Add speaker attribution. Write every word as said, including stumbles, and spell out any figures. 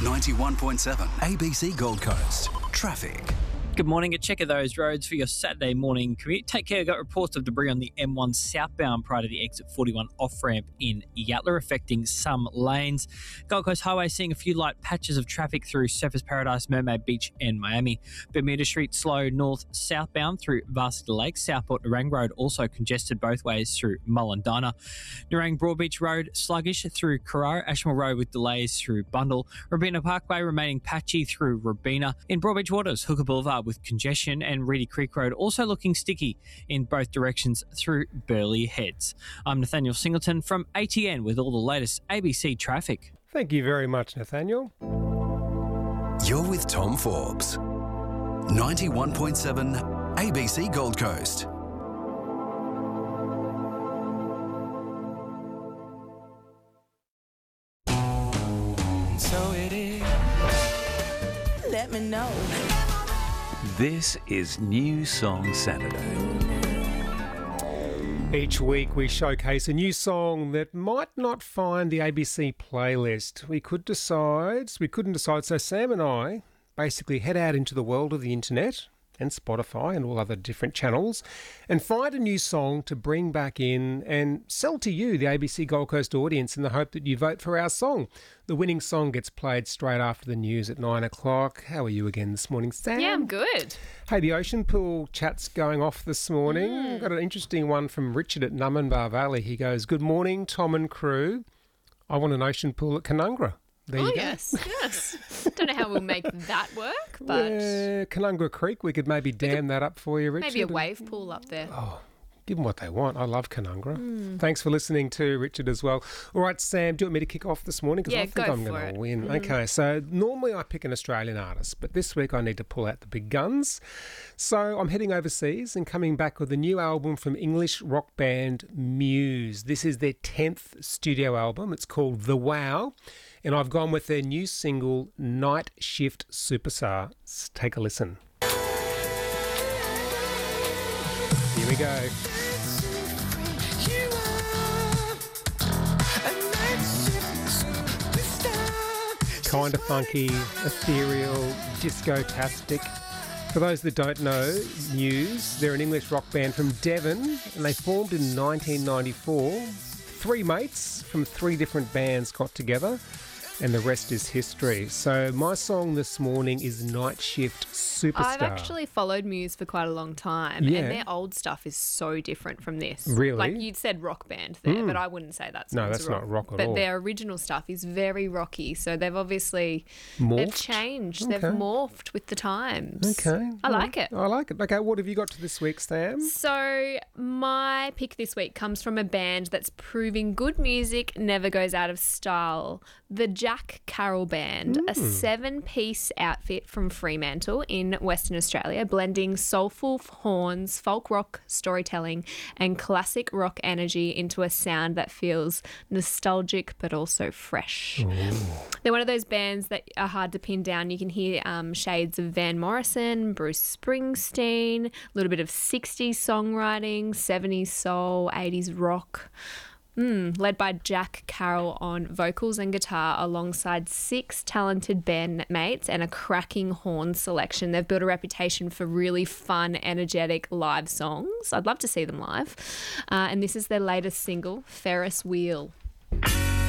Speaker 1: ninety-one point seven A B C Gold Coast. Traffic.
Speaker 2: Good morning. A check of those roads for your Saturday morning commute. Take care. Got reports of debris on the M one southbound prior to the exit forty-one off-ramp in Yatala, affecting some lanes. Gold Coast Highway seeing a few light patches of traffic through Surfers Paradise, Mermaid Beach and Miami. Bermuda Street slow north southbound through Varsity Lake. Southport Nerang Road also congested both ways through Mullendina. Nerang Broadbeach Road sluggish through Carrara. Ashmore Road with delays through Bundle. Robina Parkway remaining patchy through Robina. In Broadbeach Waters, Hooker Boulevard with congestion, and Reedy Creek Road also looking sticky in both directions through Burleigh Heads. I'm Nathaniel Singleton from A T N with all the latest A B C traffic.
Speaker 3: Thank you very much, Nathaniel.
Speaker 1: You're with Tom Forbes. ninety-one point seven A B C Gold Coast.
Speaker 4: So it is. Let me know.
Speaker 5: This is New Song Saturday.
Speaker 3: Each week we showcase a new song that might not find the A B C playlist. We could decide, we couldn't decide, so Sam and I basically head out into the world of the internet and Spotify and all other different channels and find a new song to bring back in and sell to you, the A B C Gold Coast audience, in the hope that you vote for our song. The winning song gets played straight after the news at nine o'clock. How are you again this morning, Sam?
Speaker 6: Yeah, I'm good.
Speaker 3: Hey, the Ocean Pool chat's going off this morning.
Speaker 6: Mm.
Speaker 3: Got an interesting one from Richard at Numinbah Valley. He goes, "Good morning, Tom and crew. I want an ocean pool at Canungra." There
Speaker 6: oh,
Speaker 3: you go.
Speaker 6: yes, yes. Don't know how we'll make that work, but
Speaker 3: Yeah, Canungra Creek, we could maybe dam that up for you, Richard.
Speaker 6: maybe a wave pool up there.
Speaker 3: Oh, give them what they want. I love Canungra.
Speaker 6: Mm.
Speaker 3: Thanks for listening to Richard as well. All right, Sam, do you want me to kick off this morning? Because
Speaker 6: Yeah,
Speaker 3: I think
Speaker 6: go
Speaker 3: I'm
Speaker 6: for
Speaker 3: going
Speaker 6: it.
Speaker 3: to win.
Speaker 6: Mm.
Speaker 3: Okay, so normally I pick an Australian artist, but this week I need to pull out the big guns. So I'm heading overseas and coming back with a new album from English rock band Muse. This is their tenth studio album. It's called The Wow. And I've gone with their new single, Night Shift Superstar. Let's take a listen. Here we go. Kind of funky, ethereal, disco-tastic. For those that don't know, Muse, they're an English rock band from Devon, and they formed in nineteen ninety-four. Three mates from three different bands got together, and the rest is history. So my song this morning is Night Shift Superstar.
Speaker 6: I've actually followed Muse for quite a long time,
Speaker 3: Yeah.
Speaker 6: and their old stuff is so different from this.
Speaker 3: Really?
Speaker 6: Like you'd said rock band there,
Speaker 3: Mm.
Speaker 6: but I wouldn't say that's
Speaker 3: No, that's not rock at
Speaker 6: but
Speaker 3: all.
Speaker 6: their original stuff is very rocky, so they've obviously they've
Speaker 3: Morphed?
Speaker 6: changed. They've
Speaker 3: Okay.
Speaker 6: morphed with the times.
Speaker 3: Okay.
Speaker 6: I like it.
Speaker 3: I like it. Okay, what have you got to this week, Sam?
Speaker 6: So, my pick this week comes from a band that's proving good music never goes out of style. The Jack Carroll Band, a seven-piece outfit from Fremantle in Western Australia, blending soulful horns, folk rock storytelling, and classic rock energy into a sound that feels nostalgic but also fresh. They're one of those bands that are hard to pin down. You can hear um, shades of Van Morrison, Bruce Springsteen, a little bit of sixties songwriting, seventies soul, eighties rock. Mm, led by Jack Carroll on vocals and guitar alongside six talented bandmates and a cracking horn selection. They've built a reputation for really fun, energetic live songs. I'd love to see them live. Uh, and this is their latest single, Ferris Wheel.